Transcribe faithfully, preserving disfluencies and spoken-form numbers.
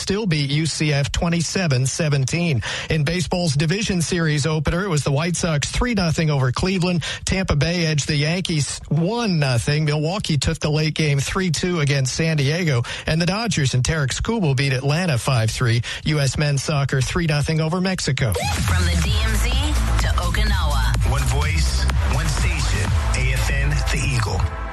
still beat U C F twenty-seven seventeen. In baseball's division series opener, it was the White Sox three nothing over Cleveland. Tampa Bay edged the Yankees one nothing. Milwaukee took the late game three two against San Diego. And the Dodgers and Tarek Skubal beat Atlanta five three. U S men's soccer three nothing over Mexico. From the D M Z to Okinawa. One voice, one station, A F N, The Eagle.